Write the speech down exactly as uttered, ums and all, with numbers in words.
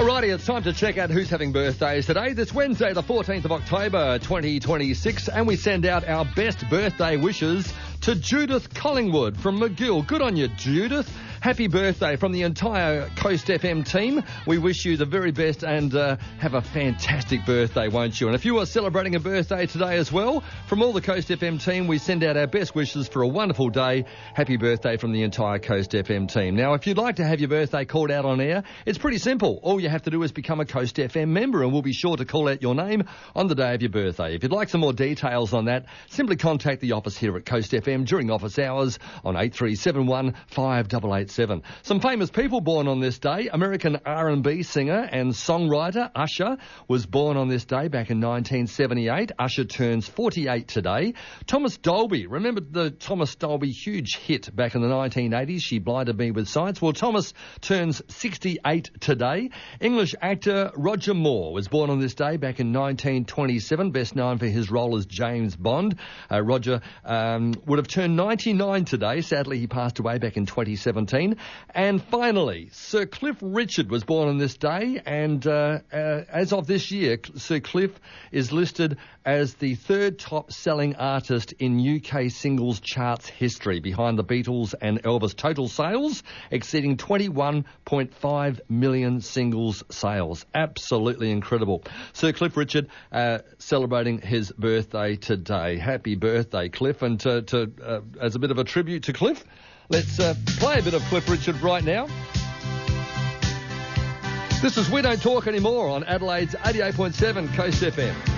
Alrighty, it's time to check out who's having birthdays today. This Wednesday, the fourteenth of October, twenty twenty-six, and we send out our best birthday wishes to Judith Collingwood from McGill. Good on you, Judith. Happy birthday from the entire Coast F M team. We wish you the very best and uh, have a fantastic birthday, won't you? And if you are celebrating a birthday today as well, from all the Coast F M team, we send out our best wishes for a wonderful day. Happy birthday from the entire Coast F M team. Now, if you'd like to have your birthday called out on air, it's pretty simple. All you have to do is become a Coast F M member and we'll be sure to call out your name on the day of your birthday. If you'd like some more details on that, simply contact the office here at Coast F M during office hours on eight three seven one, five eight eight seven. Some famous people born on this day. American R and B singer and songwriter Usher was born on this day back in nineteen seventy-eight. Usher turns forty-eight today. Thomas Dolby, remember the Thomas Dolby huge hit back in the nineteen eighties, She Blinded Me with Science? Well, Thomas turns sixty-eight today. English actor Roger Moore was born on this day back in nineteen twenty-seven, best known for his role as James Bond. Uh, Roger um, would have turned ninety-nine today. Sadly, he passed away back in twenty seventeen. And finally, Sir Cliff Richard was born on this day, and uh, uh, as of this year, Sir Cliff is listed as the third top-selling artist in U K singles charts history, behind the Beatles and Elvis. Total sales exceeding twenty-one point five million singles sales. Absolutely incredible. Sir Cliff Richard uh, celebrating his birthday today. Happy birthday, Cliff. And to, to, uh, as a bit of a tribute to Cliff, let's uh, play a bit of Cliff Richard right now. This is We Don't Talk Anymore on Adelaide's eighty-eight point seven Coast F M.